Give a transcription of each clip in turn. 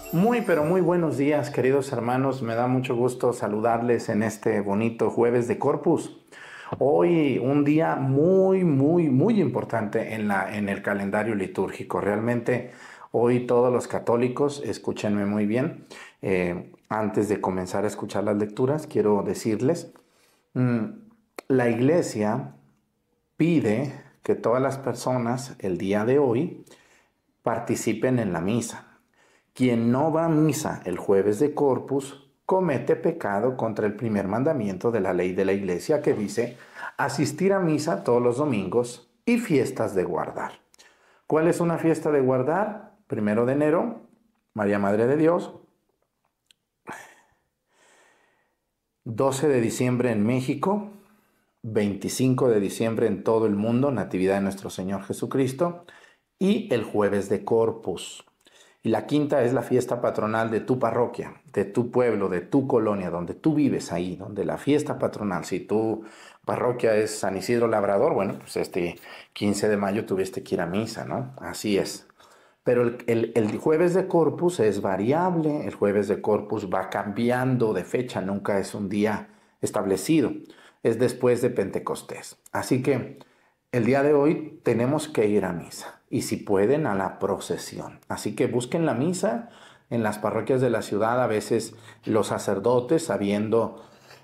Muy, pero muy buenos días, queridos hermanos. Me da mucho gusto saludarles en este bonito jueves de Corpus. Hoy un día muy importante en el calendario litúrgico. Realmente hoy todos los católicos, escúchenme muy bien, antes de comenzar a escuchar las lecturas, quiero decirles, mm, la Iglesia pide que todas las personas el día de hoy participen en la misa. Quien no va a misa el jueves de Corpus comete pecado contra el primer mandamiento de la ley de la Iglesia que dice asistir a misa todos los domingos y fiestas de guardar. ¿Cuál es una fiesta de guardar? 1 de enero, María Madre de Dios. 12 de diciembre en México. 25 de diciembre en todo el mundo, Natividad de nuestro Señor Jesucristo. Y el jueves de Corpus. Y la quinta es la fiesta patronal de tu parroquia, de tu pueblo, de tu colonia, donde tú vives ahí, donde la fiesta patronal, si tu parroquia es San Isidro Labrador, bueno, pues este 15 de mayo tuviste que ir a misa, ¿no? Así es. Pero el jueves de Corpus es variable, el jueves de Corpus va cambiando de fecha, nunca es un día establecido, es después de Pentecostés. Así que el día de hoy tenemos que ir a misa y si pueden a la procesión. Así que busquen la misa en las parroquias de la ciudad. A veces los sacerdotes, sabiendo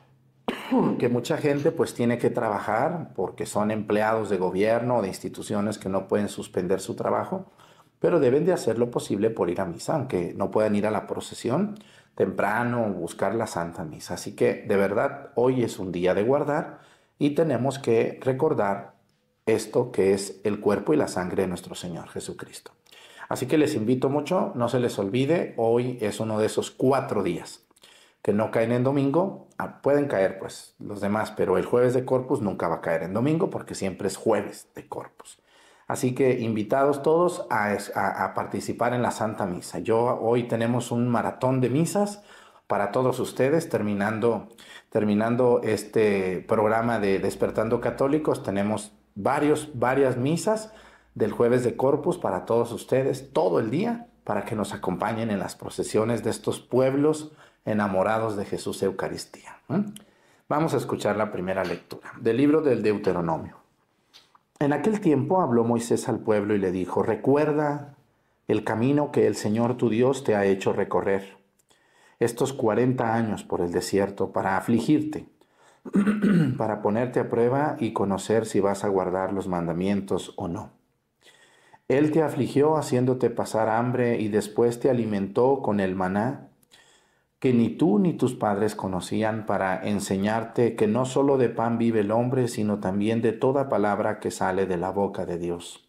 que mucha gente pues tiene que trabajar porque son empleados de gobierno o de instituciones que no pueden suspender su trabajo, pero deben de hacer lo posible por ir a misa, aunque no puedan ir a la procesión temprano o buscar la Santa Misa. Así que de verdad hoy es un día de guardar y tenemos que recordar esto que es el cuerpo y la sangre de nuestro Señor Jesucristo. Así que les invito mucho, no se les olvide, hoy es uno de esos 4 días que no caen en domingo. Pueden caer pues los demás, pero el jueves de Corpus nunca va a caer en domingo porque siempre es jueves de Corpus. Así que invitados todos a participar en la Santa Misa. Hoy tenemos un maratón de misas para todos ustedes, terminando este programa de Despertando Católicos. Tenemos varias misas del jueves de Corpus para todos ustedes, todo el día, para que nos acompañen en las procesiones de estos pueblos enamorados de Jesús Eucaristía. Vamos a escuchar la primera lectura del libro del Deuteronomio. En aquel tiempo habló Moisés al pueblo y le dijo: recuerda el camino que el Señor tu Dios te ha hecho recorrer estos 40 años por el desierto para afligirte, para ponerte a prueba y conocer si vas a guardar los mandamientos o no. Él te afligió haciéndote pasar hambre y después te alimentó con el maná que ni tú ni tus padres conocían, para enseñarte que no solo de pan vive el hombre, sino también de toda palabra que sale de la boca de Dios.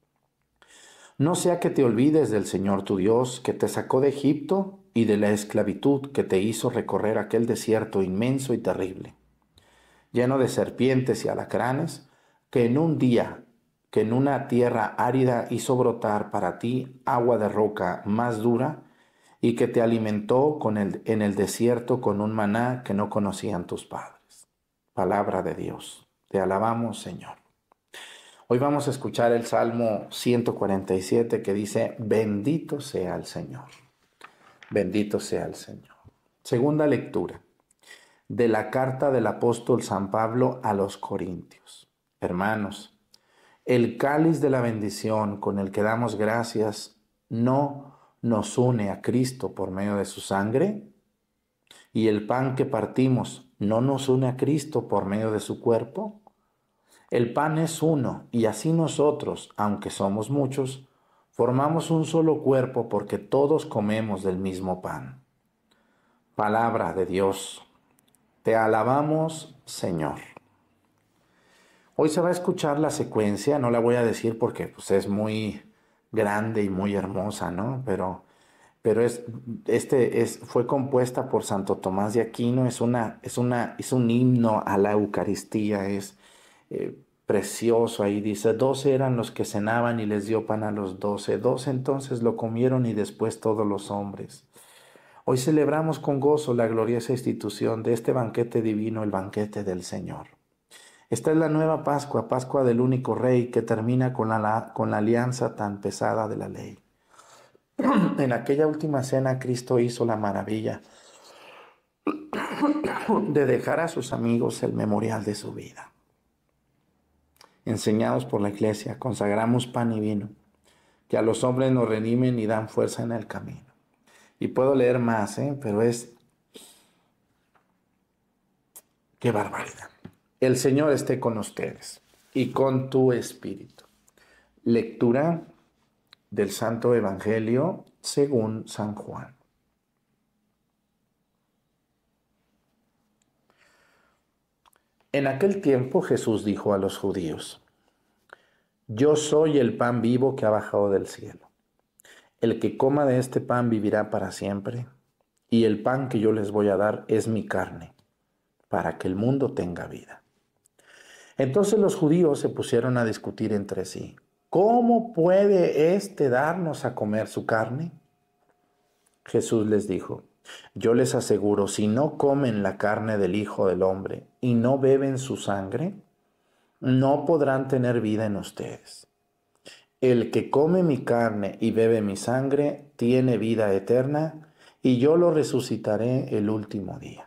No sea que te olvides del Señor tu Dios, que te sacó de Egipto y de la esclavitud, que te hizo recorrer aquel desierto inmenso y terrible, lleno de serpientes y alacranes, que en un día, que en una tierra árida hizo brotar para ti agua de roca más dura, y que te alimentó en el desierto con un maná que no conocían tus padres. Palabra de Dios. Te alabamos, Señor. Hoy vamos a escuchar el Salmo 147 que dice: bendito sea el Señor. Bendito sea el Señor. Segunda lectura de la carta del apóstol San Pablo a los Corintios. Hermanos, el cáliz de la bendición con el que damos gracias no nos une a Cristo por medio de su sangre, y el pan que partimos no nos une a Cristo por medio de su cuerpo. El pan es uno, y así nosotros, aunque somos muchos, formamos un solo cuerpo porque todos comemos del mismo pan. Palabra de Dios. Te alabamos, Señor. Hoy se va a escuchar la secuencia, no la voy a decir porque pues, es muy grande y muy hermosa, ¿no? Pero fue compuesta por Santo Tomás de Aquino, es un himno a la Eucaristía, es precioso. Ahí dice: 12 eran los que cenaban y les dio pan a los 12, 12 entonces lo comieron y después todos los hombres. Hoy celebramos con gozo la gloriosa institución de este banquete divino, el banquete del Señor. Esta es la nueva Pascua, Pascua del único Rey, que termina con la alianza tan pesada de la ley. En aquella última cena Cristo hizo la maravilla de dejar a sus amigos el memorial de su vida. Enseñados por la iglesia, consagramos pan y vino, que a los hombres nos redimen y dan fuerza en el camino. Y puedo leer más, pero qué barbaridad. El Señor esté con ustedes y con tu espíritu. Lectura del Santo Evangelio según San Juan. En aquel tiempo Jesús dijo a los judíos: Yo soy el pan vivo que ha bajado del cielo. El que coma de este pan vivirá para siempre, y el pan que yo les voy a dar es mi carne, para que el mundo tenga vida. Entonces los judíos se pusieron a discutir entre sí: ¿Cómo puede éste darnos a comer su carne? Jesús les dijo: Yo les aseguro, si no comen la carne del Hijo del Hombre y no beben su sangre, no podrán tener vida en ustedes. El que come mi carne y bebe mi sangre tiene vida eterna, y yo lo resucitaré el último día.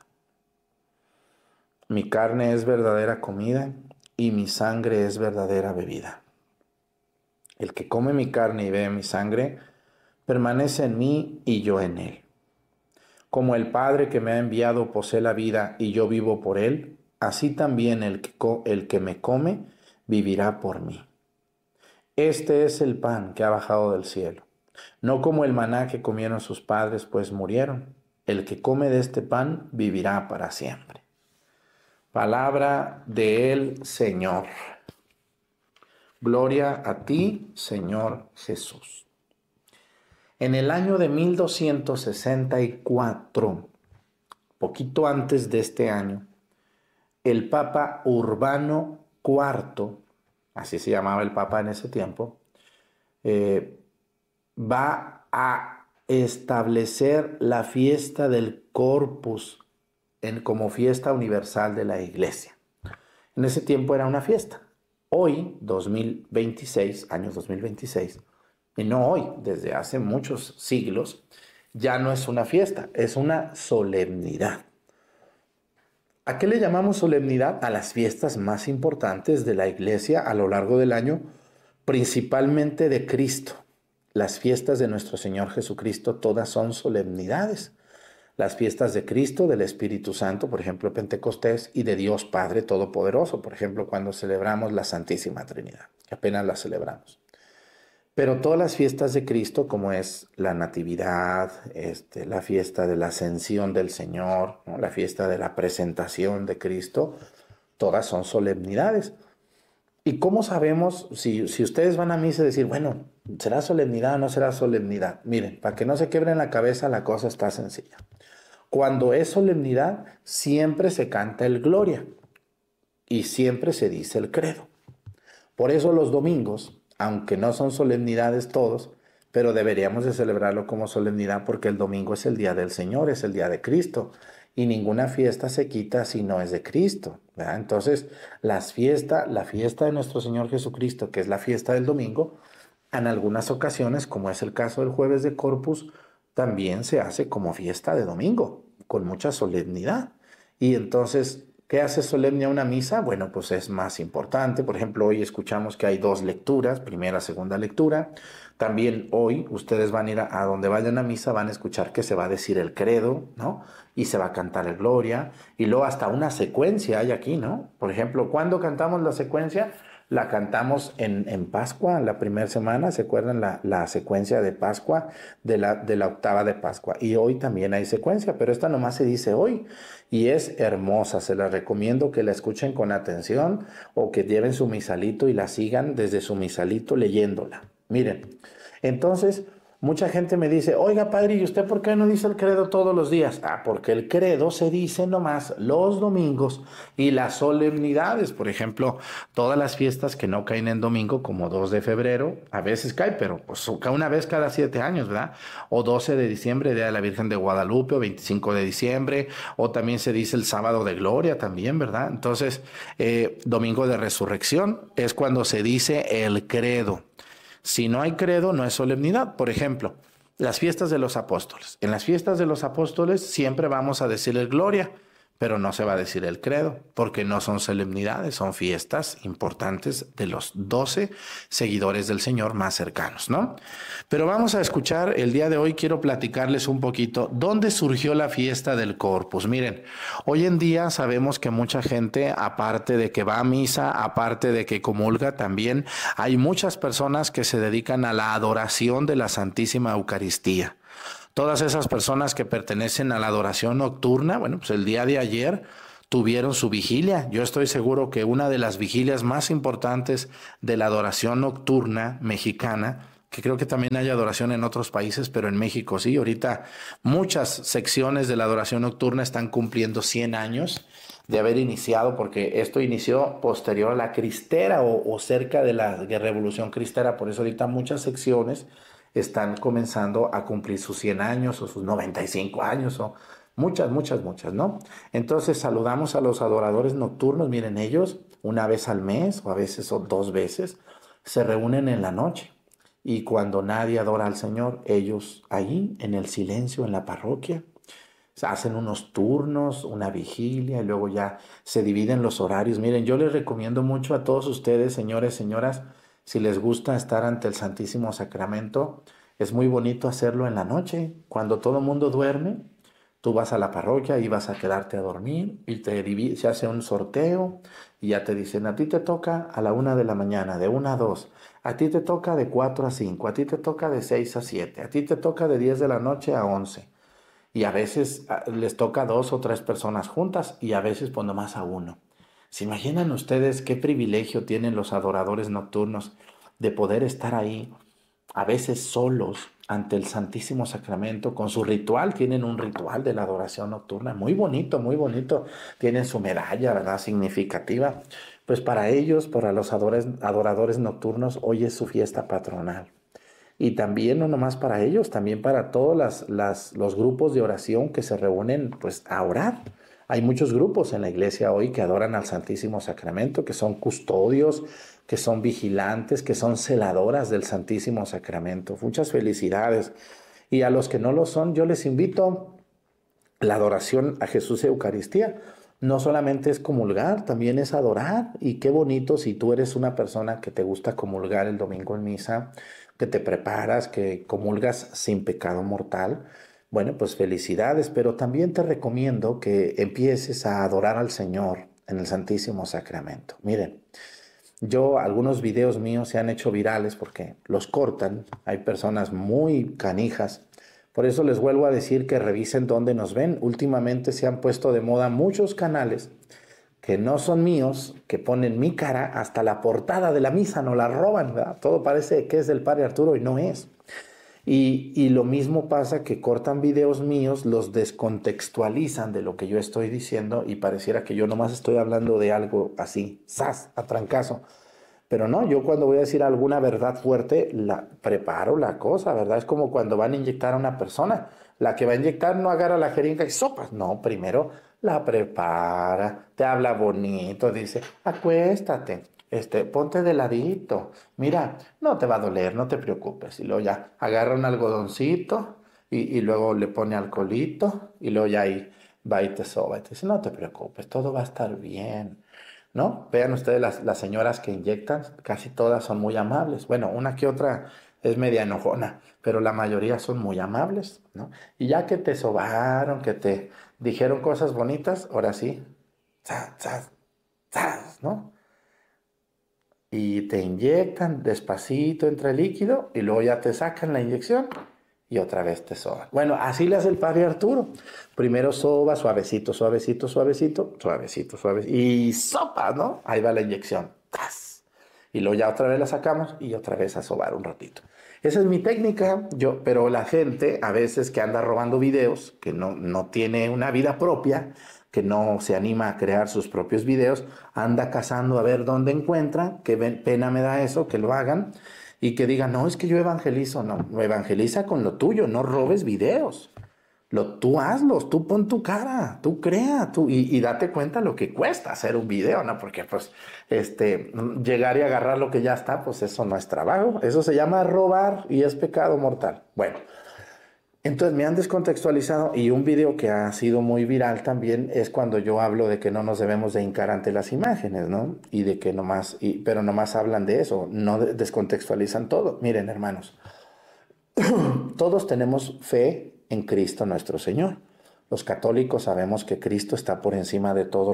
Mi carne es verdadera comida y mi sangre es verdadera bebida. El que come mi carne y bebe mi sangre permanece en mí y yo en él. Como el Padre que me ha enviado posee la vida y yo vivo por él, así también el que me come vivirá por mí. Este es el pan que ha bajado del cielo, no como el maná que comieron sus padres, pues murieron. El que come de este pan vivirá para siempre. Palabra del Señor. Gloria a ti, Señor Jesús. En el año de 1264, poquito antes de este año, el Papa Urbano IV, así se llamaba el Papa en ese tiempo, va a establecer la fiesta del Corpus como fiesta universal de la Iglesia. En ese tiempo era una fiesta. Hoy, 2026, año 2026, y no hoy, desde hace muchos siglos, ya no es una fiesta, es una solemnidad. ¿A qué le llamamos solemnidad? A las fiestas más importantes de la Iglesia a lo largo del año, principalmente de Cristo. Las fiestas de nuestro Señor Jesucristo todas son solemnidades. Las fiestas de Cristo, del Espíritu Santo, por ejemplo, Pentecostés, y de Dios Padre Todopoderoso, por ejemplo, cuando celebramos la Santísima Trinidad, que apenas la celebramos. Pero todas las fiestas de Cristo, como es la Natividad, la fiesta de la Ascensión del Señor, ¿no? La fiesta de la presentación de Cristo, todas son solemnidades. ¿Y cómo sabemos si ustedes van a misa y decir, bueno, ¿será solemnidad o no será solemnidad? Miren, para que no se quebren la cabeza, la cosa está sencilla. Cuando es solemnidad, siempre se canta el Gloria y siempre se dice el Credo. Por eso los domingos, aunque no son solemnidades todos, pero deberíamos de celebrarlo como solemnidad porque el domingo es el día del Señor, es el día de Cristo. Y ninguna fiesta se quita si no es de Cristo, ¿verdad? Entonces, la fiesta de nuestro Señor Jesucristo, que es la fiesta del domingo, en algunas ocasiones, como es el caso del jueves de Corpus, también se hace como fiesta de domingo, con mucha solemnidad. Y entonces, ¿qué hace solemne a una misa? Bueno, pues es más importante. Por ejemplo, hoy escuchamos que hay 2 lecturas, primera, segunda lectura. También hoy ustedes van a ir a donde vayan a misa, van a escuchar que se va a decir el credo, ¿no? Y se va a cantar el Gloria. Y luego hasta una secuencia hay aquí, ¿no? Por ejemplo, ¿cuándo cantamos la secuencia? La cantamos en Pascua, la primera semana. ¿Se acuerdan la secuencia de Pascua, de la octava de Pascua? Y hoy también hay secuencia, pero esta nomás se dice hoy. Y es hermosa, se la recomiendo que la escuchen con atención o que lleven su misalito y la sigan desde su misalito leyéndola. Miren, entonces mucha gente me dice, oiga padre, ¿y usted por qué no dice el credo todos los días? Ah, porque el credo se dice nomás los domingos y las solemnidades. Por ejemplo, todas las fiestas que no caen en domingo, como 2 de febrero, a veces cae, pero pues una vez cada 7 años, ¿verdad? O 12 de diciembre, Día de la Virgen de Guadalupe, o 25 de diciembre, o también se dice el sábado de gloria también, ¿verdad? Entonces, domingo de resurrección es cuando se dice el credo. Si no hay credo, no es solemnidad. Por ejemplo, las fiestas de los apóstoles. En las fiestas de los apóstoles siempre vamos a decir el gloria, pero no se va a decir el credo, porque no son solemnidades, son fiestas importantes de los 12 seguidores del Señor más cercanos, ¿no? Pero vamos a escuchar, el día de hoy quiero platicarles un poquito dónde surgió la fiesta del Corpus. Miren, hoy en día sabemos que mucha gente, aparte de que va a misa, aparte de que comulga, también hay muchas personas que se dedican a la adoración de la Santísima Eucaristía. Todas esas personas que pertenecen a la adoración nocturna, bueno, pues el día de ayer tuvieron su vigilia. Yo estoy seguro que una de las vigilias más importantes de la adoración nocturna mexicana, que creo que también hay adoración en otros países, pero en México sí, ahorita muchas secciones de la adoración nocturna están cumpliendo 100 años de haber iniciado, porque esto inició posterior a la cristera o cerca de la Revolución Cristera, por eso ahorita muchas secciones están comenzando a cumplir sus 100 años o sus 95 años o muchas, ¿no? Entonces saludamos a los adoradores nocturnos. Miren, ellos una vez al mes o a veces o 2 veces se reúnen en la noche y cuando nadie adora al Señor, ellos ahí en el silencio en la parroquia hacen unos turnos, una vigilia y luego ya se dividen los horarios. Miren, yo les recomiendo mucho a todos ustedes, señores, señoras, si les gusta estar ante el Santísimo Sacramento, es muy bonito hacerlo en la noche. Cuando todo el mundo duerme, tú vas a la parroquia y vas a quedarte a dormir y se hace un sorteo y ya te dicen, a ti te toca a la 1 de la mañana, de 1 a 2, a ti te toca de 4 a 5, a ti te toca de 6 a 7, a ti te toca de 10 de la noche a 11. Y a veces les toca a 2 o 3 personas juntas y a veces pues nomás a uno. ¿Se imaginan ustedes qué privilegio tienen los adoradores nocturnos de poder estar ahí, a veces solos, ante el Santísimo Sacramento, con su ritual? Tienen un ritual de la adoración nocturna, muy bonito, tienen su medalla, ¿verdad? Significativa. Pues para ellos, para los adoradores nocturnos, hoy es su fiesta patronal. Y también no nomás para ellos, también para todos los grupos de oración que se reúnen pues a orar. Hay muchos grupos en la iglesia hoy que adoran al Santísimo Sacramento, que son custodios, que son vigilantes, que son celadoras del Santísimo Sacramento. Muchas felicidades. Y a los que no lo son, yo les invito la adoración a Jesús Eucaristía. No solamente es comulgar, también es adorar. Y qué bonito si tú eres una persona que te gusta comulgar el domingo en misa, que te preparas, que comulgas sin pecado mortal. Bueno, pues felicidades, pero también te recomiendo que empieces a adorar al Señor en el Santísimo Sacramento. Miren, algunos videos míos se han hecho virales porque los cortan. Hay personas muy canijas. Por eso les vuelvo a decir que revisen dónde nos ven. Últimamente se han puesto de moda muchos canales que no son míos, que ponen mi cara, hasta la portada de la misa, no la roban, ¿verdad? Todo parece que es del Padre Arturo y no es. Y lo mismo pasa que cortan videos míos, los descontextualizan de lo que yo estoy diciendo y pareciera que yo nomás estoy hablando de algo así, ¡zas!, a trancazo. Pero no, yo cuando voy a decir alguna verdad fuerte, preparo la cosa, ¿verdad? Es como cuando van a inyectar a una persona. La que va a inyectar no agarra la jeringa y sopas. No, primero la prepara, te habla bonito, dice, acuéstate, ponte de ladito. Mira, no te va a doler, no te preocupes. Y luego ya agarra un algodoncito y luego le pone alcoholito y luego ya ahí va y te soba. Y te dice, no te preocupes, todo va a estar bien. ¿No? Vean ustedes las señoras que inyectan, casi todas son muy amables. Bueno, una que otra es media enojona, pero la mayoría son muy amables, ¿no? Y ya que te sobaron, que te dijeron cosas bonitas, ahora sí, ¡zas, zas, zas!, ¿no? Y te inyectan despacito entre el líquido y luego ya te sacan la inyección y otra vez te soban. Bueno, así le hace el Padre Arturo. Primero soba, suavecito, suavecito, suavecito, suavecito, suavecito. Y sopa, ¿no? Ahí va la inyección. ¡Tas! Y luego ya otra vez la sacamos y otra vez a sobar un ratito. Esa es mi técnica, pero la gente a veces que anda robando videos, que no tiene una vida propia, que no se anima a crear sus propios videos, anda cazando a ver dónde encuentra, qué pena me da eso, que lo hagan, y que digan, no, es que yo evangelizo. No, evangeliza con lo tuyo, no robes videos. Tú hazlos, tú pon tu cara, tú crea, y date cuenta lo que cuesta hacer un video, ¿no? Porque pues llegar y agarrar lo que ya está, pues eso no es trabajo, eso se llama robar y es pecado mortal. Bueno, Entonces me han descontextualizado y un video que ha sido muy viral también es cuando yo hablo de que no nos debemos de hincar ante las imágenes, ¿no? Y de que nomás, pero nomás hablan de eso, no descontextualizan todo. Miren, hermanos, todos tenemos fe en Cristo nuestro Señor. Los católicos sabemos que Cristo está por encima de todo